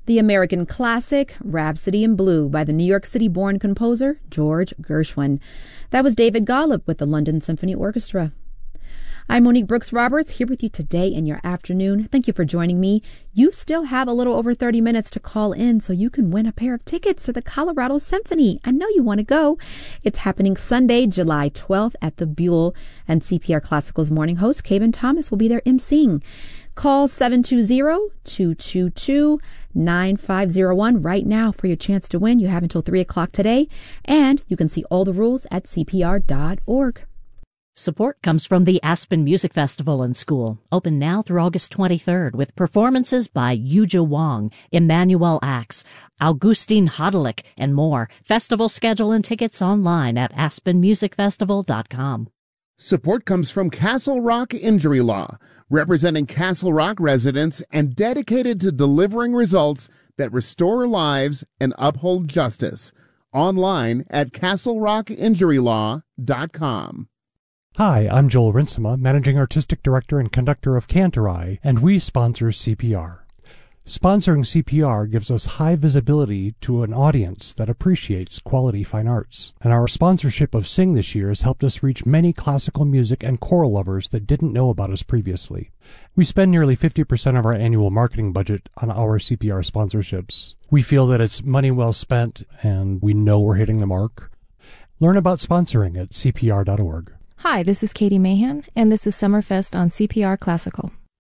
The American classic, Rhapsody in Blue, by the New York City-born composer George Gershwin. That was David Golub with the London Symphony Orchestra. I'm Monique Brooks-Roberts, here with you today in your afternoon. Thank you for joining me. You still have a little over 30 minutes to call in so you can win a pair of tickets to the Colorado Symphony. I know you want to go. It's happening Sunday, July 12th at the Buell, and CPR Classical's morning host, Kaven Thomas, will be there emceeing. Call 720-222-9501 right now for your chance to win. You have until 3 o'clock today, and you can see all the rules at cpr.org. Support comes from the Aspen Music Festival and School, open now through August 23rd, with performances by Yuja Wong, Emmanuel Axe, Augustine Hodelick, and more. Festival schedule and tickets online at aspenmusicfestival.com. Support comes from Castle Rock Injury Law, representing Castle Rock residents and dedicated to delivering results that restore lives and uphold justice. Online at castlerockinjurylaw.com. Hi, I'm Joel Rinsema, Managing Artistic Director and Conductor of Cantorai, and we sponsor CPR. Sponsoring CPR gives us high visibility to an audience that appreciates quality fine arts. And our sponsorship of Sing this year has helped us reach many classical music and choral lovers that didn't know about us previously. We spend nearly 50% of our annual marketing budget on our CPR sponsorships. We feel that it's money well spent, and we know we're hitting the mark. Learn about sponsoring at cpr.org. Hi, this is Katie Mahan, and this is Summerfest on CPR Classical.